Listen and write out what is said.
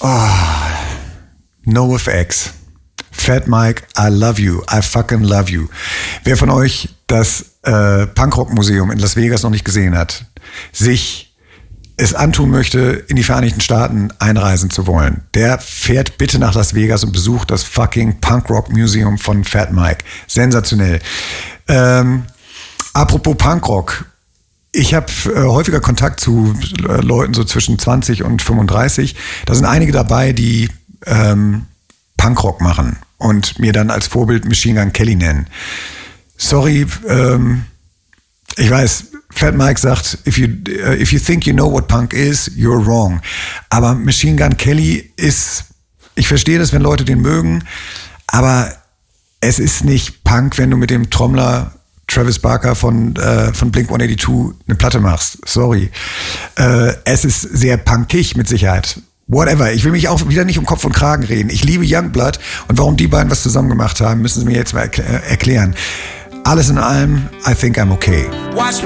NoFX. Fat Mike, I love you. I fucking love you. Wer von euch das Punkrock-Museum in Las Vegas noch nicht gesehen hat, sich es antun möchte, in die Vereinigten Staaten einreisen zu wollen, der fährt bitte nach Las Vegas und besucht das fucking Punkrock-Museum von Fat Mike. Sensationell. Apropos Punkrock. Ich habe häufiger Kontakt zu Leuten so zwischen 20 und 35. Da sind einige dabei, die Punkrock machen und mir dann als Vorbild Machine Gun Kelly nennen. Sorry, ich weiß, Fat Mike sagt, if you think you know what Punk is, you're wrong. Aber Machine Gun Kelly ist, ich verstehe das, wenn Leute den mögen, aber es ist nicht Punk, wenn du mit dem Trommler Travis Barker von Blink-182 eine Platte machst. Sorry. Es ist sehr punkig mit Sicherheit. Whatever. Ich will mich auch wieder nicht um Kopf und Kragen reden. Ich liebe Youngblood und warum die beiden was zusammen gemacht haben, müssen sie mir jetzt mal erklären. Alles in allem, I think I'm okay.